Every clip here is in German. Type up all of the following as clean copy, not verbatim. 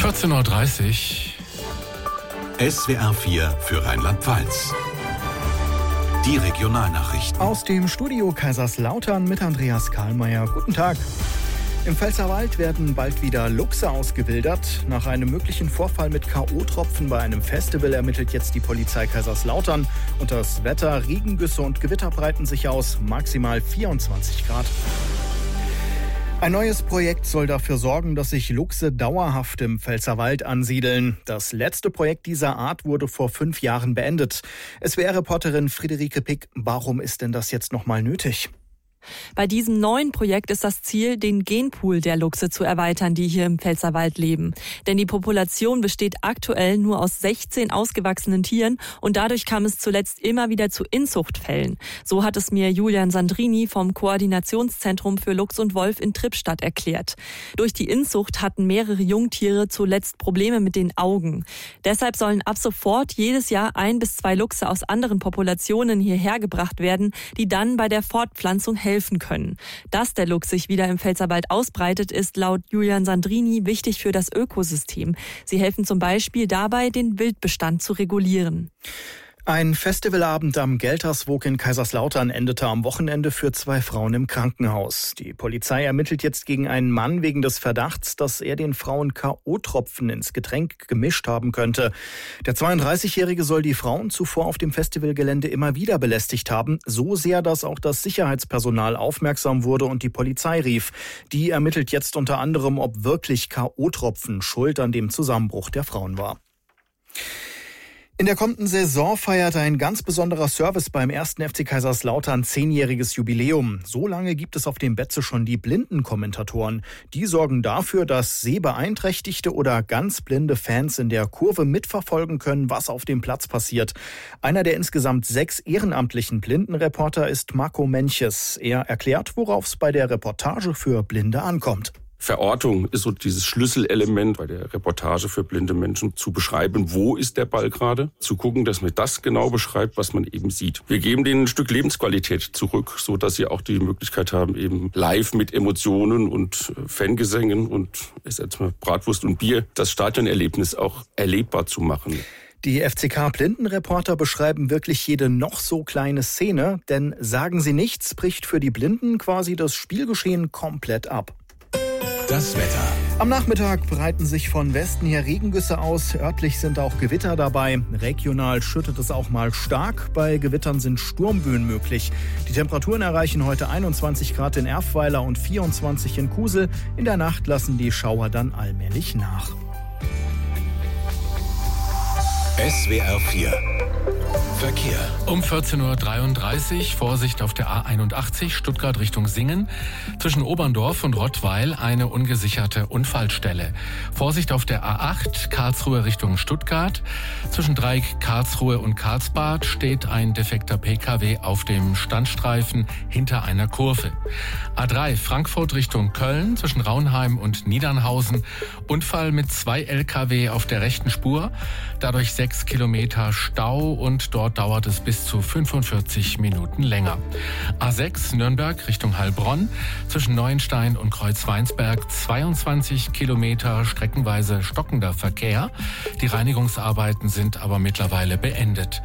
14.30 Uhr. SWR 4 für Rheinland-Pfalz. Die Regionalnachrichten. Aus dem Studio Kaiserslautern mit Andreas Karlmeier. Guten Tag. Im Pfälzerwald werden bald wieder Luchse ausgewildert. Nach einem möglichen Vorfall mit K.O.-Tropfen bei einem Festival ermittelt jetzt die Polizei Kaiserslautern. Und das Wetter, Regengüsse und Gewitter breiten sich aus, maximal 24 Grad. Ein neues Projekt soll dafür sorgen, dass sich Luchse dauerhaft im Pfälzerwald ansiedeln. Das letzte Projekt dieser Art wurde vor 5 Jahren beendet. SWR-Reporterin Friederike Pick, warum ist denn das jetzt nochmal nötig? Bei diesem neuen Projekt ist das Ziel, den Genpool der Luchse zu erweitern, die hier im Pfälzerwald leben. Denn die Population besteht aktuell nur aus 16 ausgewachsenen Tieren und dadurch kam es zuletzt immer wieder zu Inzuchtfällen. So hat es mir Julian Sandrini vom Koordinationszentrum für Luchs und Wolf in Trippstadt erklärt. Durch die Inzucht hatten mehrere Jungtiere zuletzt Probleme mit den Augen. Deshalb sollen ab sofort jedes Jahr 1 bis 2 Luchse aus anderen Populationen hierher gebracht werden, die dann bei der Fortpflanzung helfen können. Dass der Luchs sich wieder im Pfälzerwald ausbreitet, ist laut Julian Sandrini wichtig für das Ökosystem. Sie helfen zum Beispiel dabei, den Wildbestand zu regulieren. Ein Festivalabend am Gelterswoog in Kaiserslautern endete am Wochenende für 2 Frauen im Krankenhaus. Die Polizei ermittelt jetzt gegen einen Mann wegen des Verdachts, dass er den Frauen K.O.-Tropfen ins Getränk gemischt haben könnte. Der 32-Jährige soll die Frauen zuvor auf dem Festivalgelände immer wieder belästigt haben, so sehr, dass auch das Sicherheitspersonal aufmerksam wurde und die Polizei rief. Die ermittelt jetzt unter anderem, ob wirklich K.O.-Tropfen schuld an dem Zusammenbruch der Frauen war. In der kommenden Saison feiert ein ganz besonderer Service beim 1. FC Kaiserslautern 10-jähriges Jubiläum. So lange gibt es auf dem Betze schon die Blindenkommentatoren. Die sorgen dafür, dass sehbeeinträchtigte oder ganz blinde Fans in der Kurve mitverfolgen können, was auf dem Platz passiert. Einer der insgesamt 6 ehrenamtlichen Blindenreporter ist Marco Menches. Er erklärt, worauf es bei der Reportage für Blinde ankommt. Verortung ist so dieses Schlüsselelement bei der Reportage für blinde Menschen, zu beschreiben, wo ist der Ball gerade, zu gucken, dass man das genau beschreibt, was man eben sieht. Wir geben denen ein Stück Lebensqualität zurück, so dass sie auch die Möglichkeit haben, eben live mit Emotionen und Fangesängen und ich sag mal Bratwurst und Bier das Stadionerlebnis auch erlebbar zu machen. Die FCK-Blindenreporter beschreiben wirklich jede noch so kleine Szene, denn sagen sie nichts, bricht für die Blinden quasi das Spielgeschehen komplett ab. Das Wetter. Am Nachmittag breiten sich von Westen her Regengüsse aus. Örtlich sind auch Gewitter dabei. Regional schüttet es auch mal stark. Bei Gewittern sind Sturmböen möglich. Die Temperaturen erreichen heute 21 Grad in Erfweiler und 24 in Kusel. In der Nacht lassen die Schauer dann allmählich nach. SWR 4 Verkehr. Um 14.33 Uhr Vorsicht auf der A81 Stuttgart Richtung Singen. Zwischen Oberndorf und Rottweil eine ungesicherte Unfallstelle. Vorsicht auf der A8 Karlsruhe Richtung Stuttgart. Zwischen Dreieck Karlsruhe und Karlsbad steht ein defekter Pkw auf dem Standstreifen hinter einer Kurve. A3 Frankfurt Richtung Köln zwischen Raunheim und Niedernhausen. Unfall mit 2 Lkw auf der rechten Spur. Dadurch 6 Kilometer Stau und dort dauert es bis zu 45 Minuten länger. A6 Nürnberg Richtung Heilbronn zwischen Neuenstein und Kreuzweinsberg 22 Kilometer streckenweise stockender Verkehr. Die Reinigungsarbeiten sind aber mittlerweile beendet.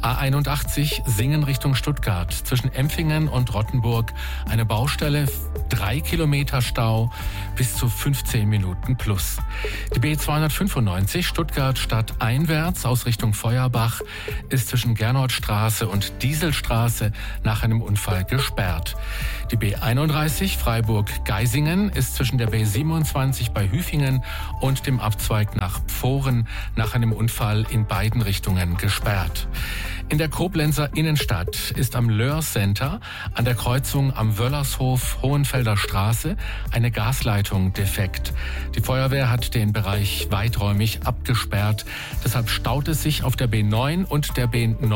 A81 Singen Richtung Stuttgart zwischen Empfingen und Rottenburg eine Baustelle, 3 Kilometer Stau bis zu 15 Minuten plus. Die B295 Stuttgart stadteinwärts aus Richtung Feuerbach ist zwischen Gernotstraße und Dieselstraße nach einem Unfall gesperrt. Die B31 Freiburg-Geisingen ist zwischen der B27 bei Hüfingen und dem Abzweig nach Pfohren nach einem Unfall in beiden Richtungen gesperrt. In der Koblenzer Innenstadt ist am Löhr Center an der Kreuzung am Wöllershof Hohenfelder Straße eine Gasleitung defekt. Die Feuerwehr hat den Bereich weiträumig abgesperrt. Deshalb staut es sich auf der B9 und der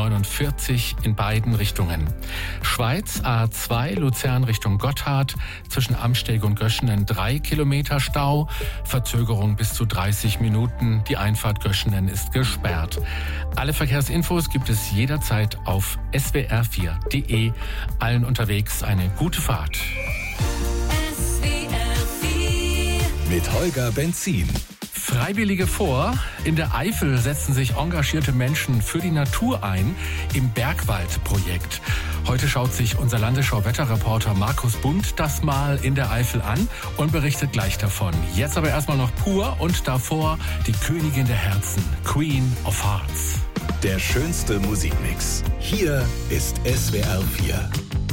B49 in beiden Richtungen. Schweiz A2 Luzern Richtung Gotthard zwischen Amsteg und Göschenen 3 Kilometer Stau. Verzögerung bis zu 30 Minuten. Die Einfahrt Göschenen ist gesperrt. Alle Verkehrsinfos gibt es jederzeit auf swr4.de. Allen unterwegs eine gute Fahrt. Mit Holger Benzin. Freiwillige vor. In der Eifel setzen sich engagierte Menschen für die Natur ein im Bergwaldprojekt. Heute schaut sich unser Landesschau-Wetterreporter Markus Bund das mal in der Eifel an und berichtet gleich davon. Jetzt aber erstmal noch Pur und davor die Königin der Herzen, Queen of Hearts. Der schönste Musikmix. Hier ist SWR 4.